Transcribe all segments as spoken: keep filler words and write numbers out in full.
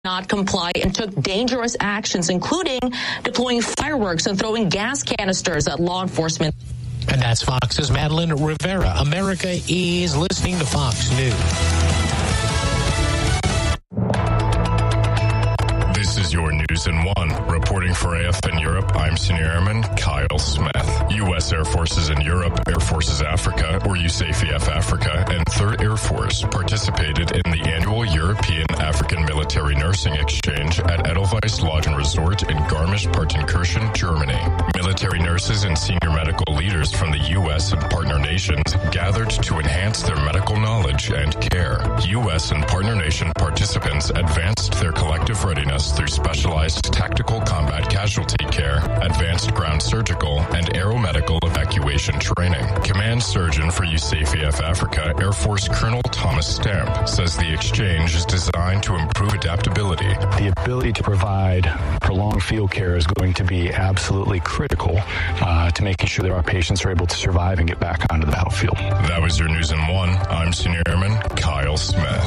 not comply and took dangerous actions, including deploying fireworks and throwing gas canisters at law enforcement. And that's Fox's Madeline Rivera. America is listening to Fox News. This is your News in One. Reporting for A F N Europe, I'm Senior Airman Kyle Smith. U S Air Forces in Europe, Air Forces Africa, or U S A F E F Africa, and third Air Force participated in the annual European African Military Nursing Exchange at Edelweiss Lodge and Resort in Garmisch-Partenkirchen, Germany. Military nurses and senior medical leaders from the U S and partner nations gathered to enhance their medical knowledge and care. U S and partner nation participants advanced their collective readiness through specialized tactical combat casualty care, advanced ground surgical, and aeromedical evacuation training. Command Surgeon for U S A F E F Africa, Air Force Colonel Thomas Stamp, says the exchange is designed to improve adaptability. The ability to provide prolonged field care is going to be absolutely critical uh, to making sure that our patients are able to survive and get back onto the battlefield. That was your News in One. I'm Senior Airman Kyle Smith.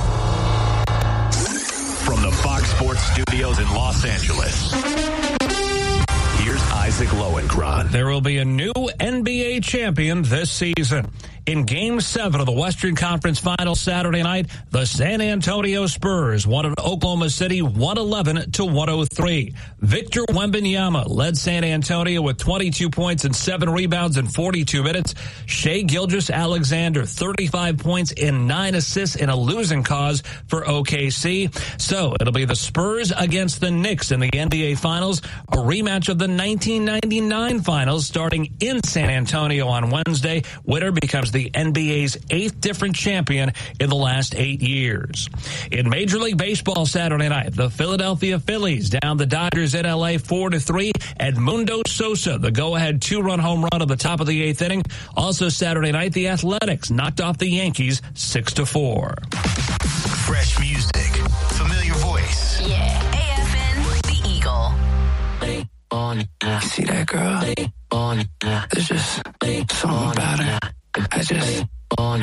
From the Fox Sports Studios in Los Angeles, here's Isaac Lowenkron. There will be a new N B A champion this season. In Game seven of the Western Conference Finals Saturday night, the San Antonio Spurs won at Oklahoma City one eleven to one oh three. Victor Wembanyama led San Antonio with twenty-two points and seven rebounds in forty-two minutes. Shai Gilgeous-Alexander, thirty-five points and nine assists in a losing cause for O K C. So it'll be the Spurs against the Knicks in the N B A Finals, a rematch of the nineteen ninety-nine Finals starting in San Antonio on Wednesday. Winner becomes the N B A's eighth different champion in the last eight years. In Major League Baseball Saturday night, the Philadelphia Phillies down the Dodgers in L A four to three. Edmundo Sosa, the go-ahead two-run home run at the top of the eighth inning. Also Saturday night, the Athletics knocked off the Yankees six to four. Fresh music, familiar voice. Yeah, A F N, the Eagle. See that girl? There's just something about her. I just,